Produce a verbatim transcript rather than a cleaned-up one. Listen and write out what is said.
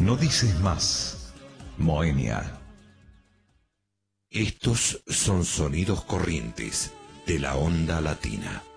No dices más. Moenia. Estos son sonidos corrientes de la onda latina.